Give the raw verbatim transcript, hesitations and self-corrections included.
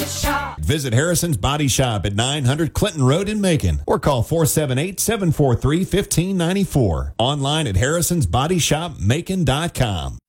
Shop. Visit Harrison's Body Shop at nine hundred Clinton Road in Macon or call four seven eight, seven four three, one five nine four. Online at harrisons body shop macon dot com.